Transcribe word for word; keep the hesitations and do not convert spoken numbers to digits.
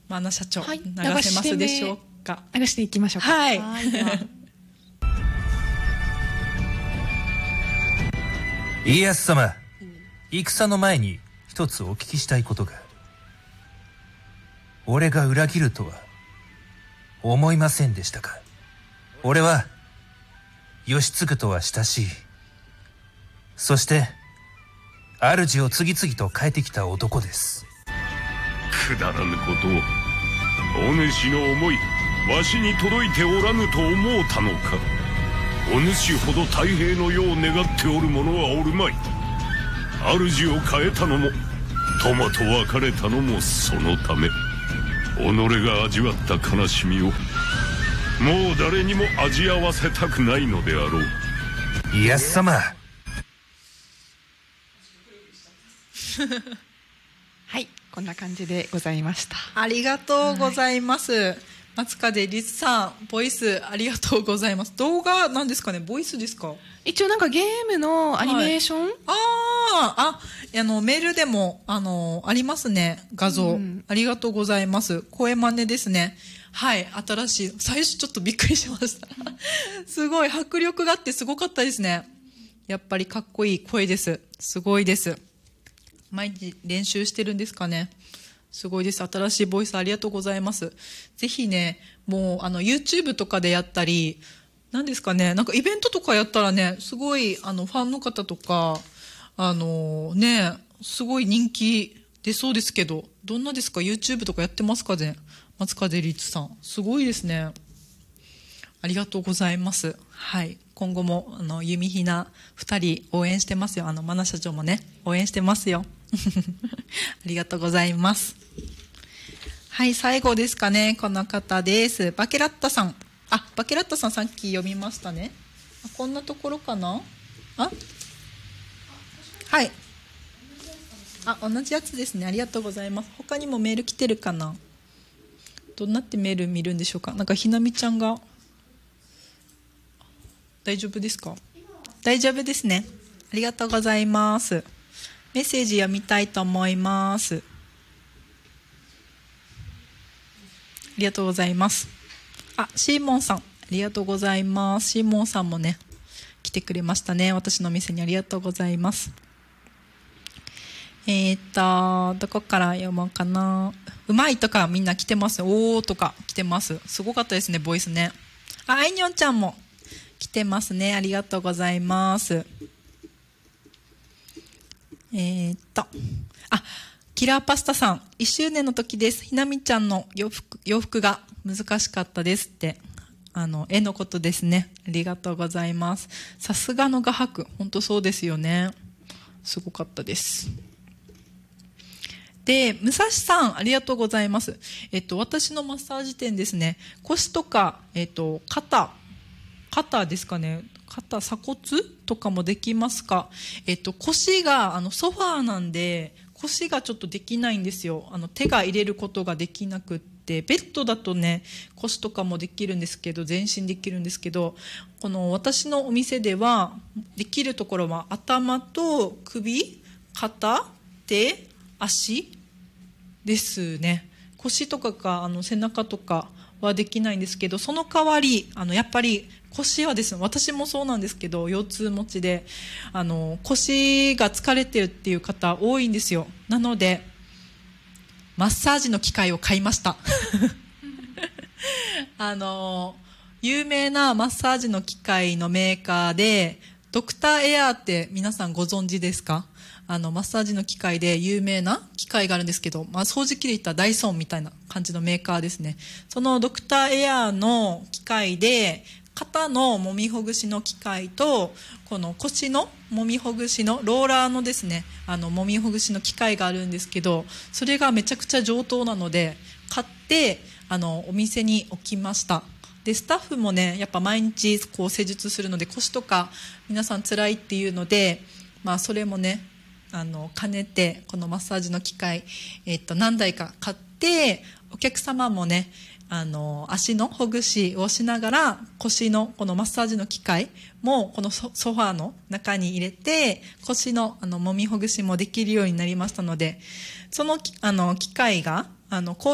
マナ社長、 はい、 流せますでしょうか。 流していきましょうか。 はい、 はいでは家康様、戦の前に一つお聞きしたいことが。俺が裏切るとは思いませんでしたか。俺は義継とは親しい、そして主を次々と変えてきた男です。 くだらぬことを。お主の思い、わしに届いておらぬと思うたのか。お主ほど太平の世を願っておる者はおるまい。主を変えたのも友と別れたのもそのため。己が味わった悲しみをもう誰にも味わわせたくないのであろう。 家康様はい、こんな感じでございました。 ありがとうございます、はい、松風律さん、ボイスありがとうございます。動画なんですかね、ボイスですか。 一応なんかゲームのアニメーション、はい、 あああのメールでもあのありますね、画像、うん、ありがとうございます。声真似ですね。はい、新しい。最初ちょっとびっくりしましたすごい迫力があってすごかったですね。やっぱりかっこいい声です。すごいです。毎日練習してるんですかね。すごいです。新しいボイスありがとうございます。ぜひね、もうあの YouTube とかでやったり、何ですかね、なんかイベントとかやったらね、すごいあのファンの方とかあのね、すごい人気出そうですけど、どんなですか。 YouTube とかやってますかね、松風律さん。すごいですね。ありがとうございます。はい、今後もあの弓ひなふたり応援してますよ。あのマナ社長もね応援してますよありがとうございます。はい、最後ですかね。この方です。バケラッタさん。あ、バケラッタさんさっき読みましたね。あ、こんなところかな。あ、はい、あ、同じやつですね。ありがとうございます。他にもメール来てるかな。どうなってメール見るんでしょうか。なんかひなみちゃんが大丈夫ですか。大丈夫ですね。ありがとうございます。メッセージ読みたいと思います。ありがとうございます。あ、シーモンさん、ありがとうございます。シーモンさんもね来てくれましたね。私の店にありがとうございます。えー、っとどこから読もうかな。うまいとかみんな来てます。おーとか来てます。すごかったですね、ボイスね。あ、あいにょんちゃんも来てますね。ありがとうございます。えー、っとあ、キラーパスタさん、いっしゅうねんの時です。ひなみちゃんの洋服、洋服が難しかったですって、あの絵のことですね。ありがとうございます。さすがの画伯、本当そうですよね。すごかったです。で、武蔵さん、ありがとうございます。えっと私のマッサージ店ですね。腰とか、えっと肩肩ですかね、肩、鎖骨とかもできますか。えっと腰があのソファーなんで腰がちょっとできないんですよ。あの手が入れることができなくって、ベッドだとね腰とかもできるんですけど、全身できるんですけど、この私のお店ではできるところは頭と首、肩、手、足ですね。腰とかかあの背中とかはできないんですけど、その代わりあのやっぱり腰はですね、私もそうなんですけど腰痛持ちであの腰が疲れてるっていう方多いんですよ。なのでマッサージの機械を買いましたあの有名なマッサージの機械のメーカーでドクターエアーって皆さんご存知ですか。あのマッサージの機械で有名な機械があるんですけど、まあ、掃除機でいったらダイソンみたいな感じのメーカーですね。そのドクターエアーの機械で肩のもみほぐしの機械とこの腰のもみほぐしのローラーのですね、あのもみほぐしの機械があるんですけど、それがめちゃくちゃ上等なので買ってあのお店に置きました。でスタッフもねやっぱ毎日こう施術するので腰とか皆さん辛いっていうので、まあ、それもねあの兼ねてこのマッサージの機械、えっと、何台か買って、お客様もねあの足のほぐしをしながら腰のこのマッサージの機械もこの ソ, ソファーの中に入れて腰 の, あのもみほぐしもできるようになりましたので、そのあの機械があの